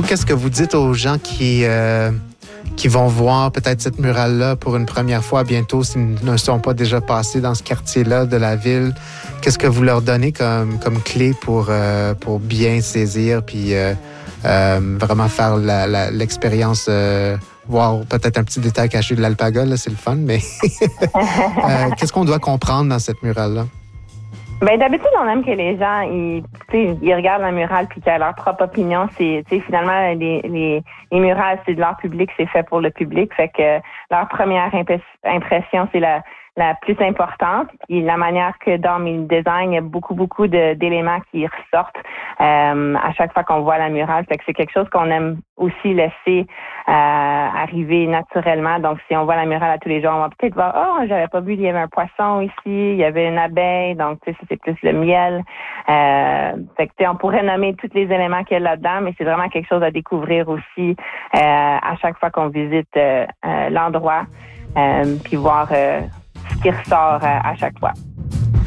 qu'est-ce que vous dites aux gens qui vont voir peut-être cette murale-là pour une première fois bientôt, s'ils ne sont pas déjà passés dans ce quartier-là de la ville? Qu'est-ce que vous leur donnez comme clé pour bien saisir puis vraiment faire l'expérience, voir peut-être un petit détail caché de l'alpaga, là, c'est le fun, mais qu'est-ce qu'on doit comprendre dans cette murale-là? Ben d'habitude, on aime que les gens ils regardent la murale puis qu'ils aient leur propre opinion. C'est finalement les murales, c'est de l'art public, c'est fait pour le public. Fait que leur première impression, c'est la plus importante. Et la manière que dans mes designs, il y a beaucoup d'éléments qui ressortent à chaque fois qu'on voit la murale. Fait que c'est quelque chose qu'on aime aussi laisser arriver naturellement. Donc, si on voit la murale à tous les jours, on va peut-être voir, oh, j'avais pas vu, il y avait un poisson ici, il y avait une abeille. Donc, tu sais, c'est plus le miel. Fait que, tu sais, on pourrait nommer tous les éléments qu'il y a là-dedans, mais c'est vraiment quelque chose à découvrir aussi à chaque fois qu'on visite l'endroit, puis voir ce qui ressort à chaque fois.